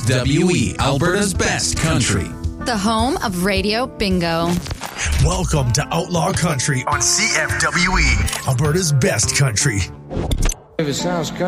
CFWE, Alberta's best country. The home of Radio Bingo. Welcome to Outlaw Country on CFWE, Alberta's best country. If it sounds country.